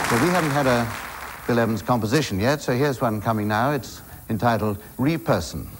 Well, we haven't had a Bill Evans composition yet, so here's one coming now. It's entitled Reperson.